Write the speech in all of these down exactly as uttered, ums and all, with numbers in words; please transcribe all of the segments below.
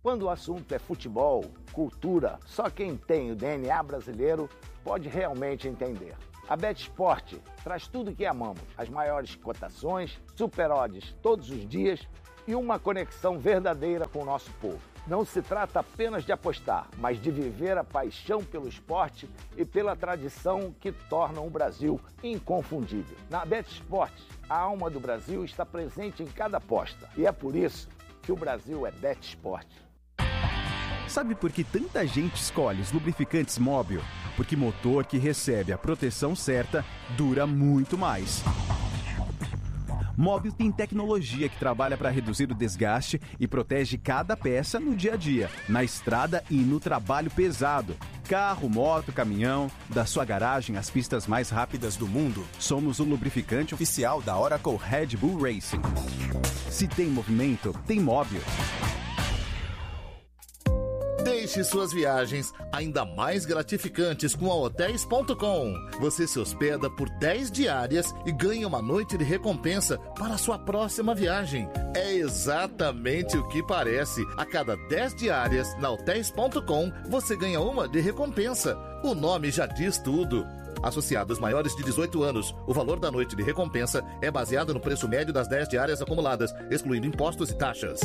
Quando o assunto é futebol, cultura, só quem tem o D N A brasileiro pode realmente entender. A BetSport traz tudo o que amamos, as maiores cotações, super odds todos os dias e uma conexão verdadeira com o nosso povo. Não se trata apenas de apostar, mas de viver a paixão pelo esporte e pela tradição que tornam o Brasil inconfundível. Na BetSport, a alma do Brasil está presente em cada aposta e é por isso que o Brasil é BetSport. Sabe por que tanta gente escolhe os lubrificantes Móbil? Porque motor que recebe a proteção certa dura muito mais. Móbil tem tecnologia que trabalha para reduzir o desgaste e protege cada peça no dia a dia, na estrada e no trabalho pesado. Carro, moto, caminhão, da sua garagem às pistas mais rápidas do mundo, somos o lubrificante oficial da Oracle Red Bull Racing. Se tem movimento, tem Móbil. Deixe suas viagens ainda mais gratificantes com a hotéis ponto com. Você se hospeda por dez diárias e ganha uma noite de recompensa para a sua próxima viagem. É exatamente o que parece. A cada dez diárias na hotéis ponto com, você ganha uma de recompensa. O nome já diz tudo. Associados maiores de dezoito anos, o valor da noite de recompensa é baseado no preço médio das dez diárias acumuladas, excluindo impostos e taxas.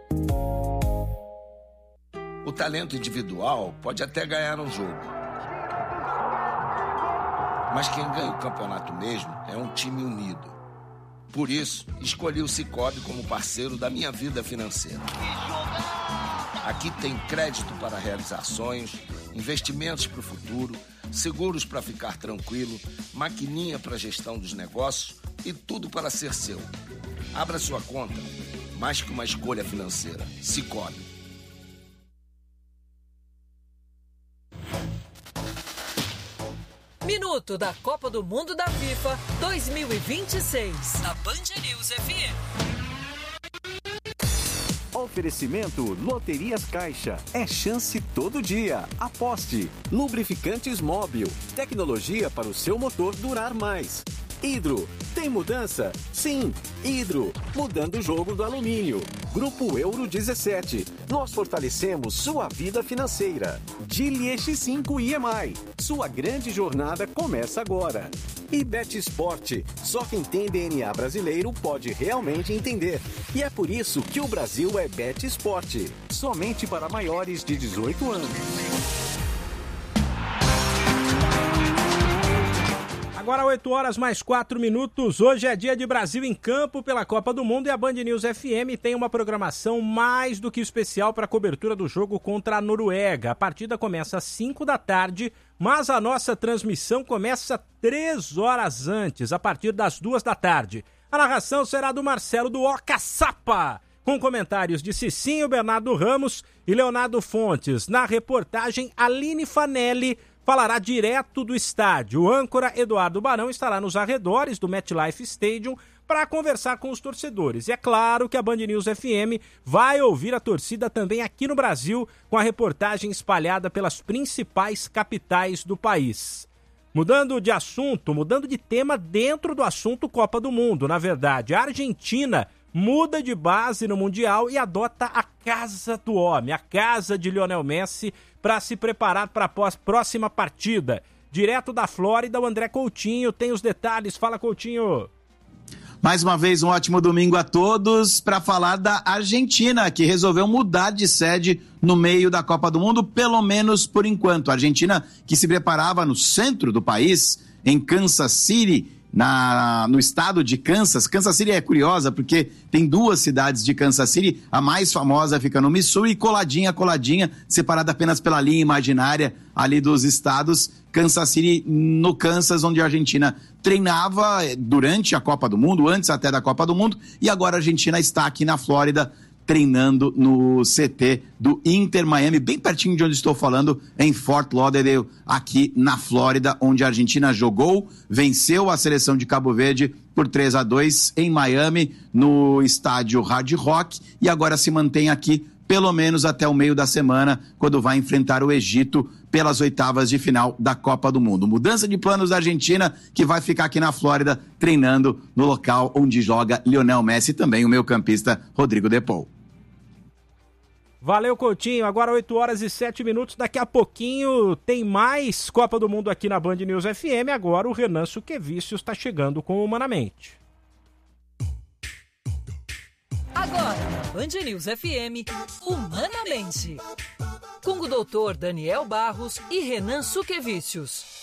O talento individual pode até ganhar um jogo. Mas quem ganha o campeonato mesmo é um time unido. Por isso, escolhi o Sicoob como parceiro da minha vida financeira. Aqui tem crédito para realizar sonhos, investimentos para o futuro, seguros para ficar tranquilo, maquininha para gestão dos negócios e tudo para ser seu. Abra sua conta, mais que uma escolha financeira. Sicoob. Minuto da Copa do Mundo da FIFA dois mil e vinte e seis, na Band News F M. Oferecimento Loterias Caixa. É chance todo dia. Aposte. Lubrificantes Móbil. Tecnologia para o seu motor durar mais. Hidro. Tem mudança? Sim. Hidro. Mudando o jogo do alumínio. Grupo Euro dezessete. Nós fortalecemos sua vida financeira. Geely E X cinco I M I. Sua grande jornada começa agora. E BetSport. Só quem tem D N A brasileiro pode realmente entender. E é por isso que o Brasil é BetSport. Somente para maiores de dezoito anos. Agora oito horas mais quatro minutos. Hoje é dia de Brasil em campo pela Copa do Mundo e a Band News F M tem uma programação mais do que especial para a cobertura do jogo contra a Noruega. A partida começa às cinco da tarde, mas a nossa transmissão começa três horas antes, a partir das duas da tarde. A narração será do Marcelo do Ocaçapa, com comentários de Cicinho, Bernardo Ramos e Leonardo Fontes. Na reportagem, Aline Fanelli falará direto do estádio. O âncora Eduardo Barão estará nos arredores do MetLife Stadium para conversar com os torcedores. E é claro que a Band News F M vai ouvir a torcida também aqui no Brasil, com a reportagem espalhada pelas principais capitais do país. Mudando de assunto, mudando de tema dentro do assunto Copa do Mundo, na verdade, a Argentina muda de base no Mundial e adota a casa do homem, a casa de Lionel Messi, para se preparar para a próxima partida. Direto da Flórida, o André Coutinho tem os detalhes. Fala, Coutinho. Mais uma vez, um ótimo domingo a todos para falar da Argentina, que resolveu mudar de sede no meio da Copa do Mundo, pelo menos por enquanto. A Argentina, que se preparava no centro do país, em Kansas City, Na, no estado de Kansas. Kansas City é curiosa porque tem duas cidades de Kansas City, a mais famosa fica no Missouri, coladinha, coladinha, separada apenas pela linha imaginária ali dos estados. Kansas City no Kansas, onde a Argentina treinava durante a Copa do Mundo, antes até da Copa do Mundo, e agora a Argentina está aqui na Flórida, treinando no C T do Inter Miami, bem pertinho de onde estou falando, em Fort Lauderdale, aqui na Flórida, onde a Argentina jogou, venceu a seleção de Cabo Verde por três a dois em Miami, no estádio Hard Rock, e agora se mantém aqui pelo menos até o meio da semana, quando vai enfrentar o Egito pelas oitavas de final da Copa do Mundo. Mudança de planos da Argentina, que vai ficar aqui na Flórida, treinando no local onde joga Lionel Messi e também o meio-campista Rodrigo De Paul. Valeu, Coutinho. Agora oito horas e sete minutos. Daqui a pouquinho tem mais Copa do Mundo aqui na Band News F M. Agora o Renan Suquevicius está chegando com o Humanamente. Agora, na Band News F M, Humanamente. Com o doutor Daniel Barros e Renan Suquevicius.